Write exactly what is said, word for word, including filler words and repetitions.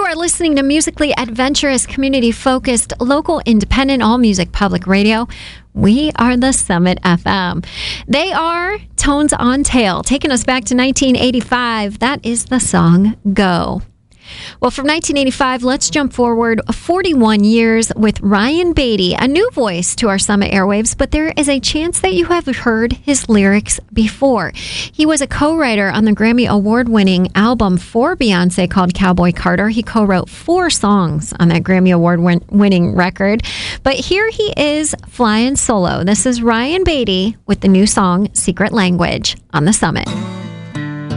are listening to musically adventurous, community-focused, local, independent, all-music public radio. We are the Summit F M. They are Tones on Tail, taking us back to nineteen eighty-five. That is the song Go. Well, from nineteen eighty-five, let's jump forward forty-one years with Ryan Beatty, a new voice to our Summit airwaves, but there is a chance that you have heard his lyrics before. He was a co-writer on the Grammy Award-winning album for Beyonce called Cowboy Carter. He co-wrote four songs on that Grammy Award-winning record, but here he is flying solo. This is Ryan Beatty with the new song Secret Language on the Summit.